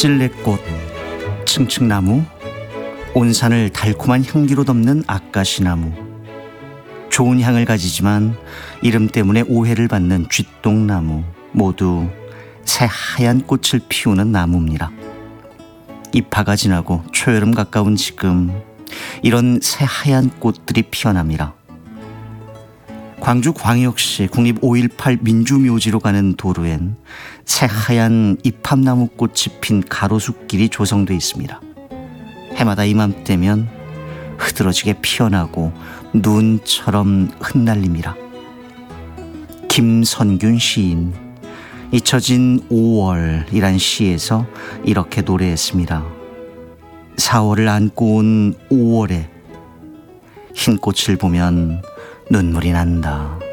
찔레꽃, 층층나무, 온 산을 달콤한 향기로 덮는 아까시나무, 좋은 향을 가지지만 이름 때문에 오해를 받는 쥐똥나무, 모두 새하얀 꽃을 피우는 나무입니다. 입하가 지나고 초여름 가까운 지금 이런 새하얀 꽃들이 피어납니다. 광주광역시 국립 5.18 민주묘지로 가는 도로엔 새하얀 이팝나무 꽃이 핀 가로수길이 조성되어 있습니다. 해마다 이맘때면 흐드러지게 피어나고 눈처럼 흩날립니다. 김선균 시인, 잊혀진 5월이란 시에서 이렇게 노래했습니다. 4월을 안고 온 5월에 흰 꽃을 보면 눈물이 난다.